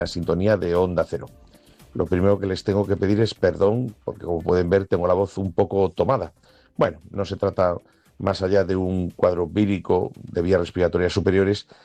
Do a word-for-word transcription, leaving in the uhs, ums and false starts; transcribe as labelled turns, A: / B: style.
A: la sintonía de Onda Cero. Lo primero que les tengo que pedir es perdón, porque como pueden ver tengo la voz un poco tomada. Bueno, no se trata más allá de un cuadro vírico de vías respiratorias superiores,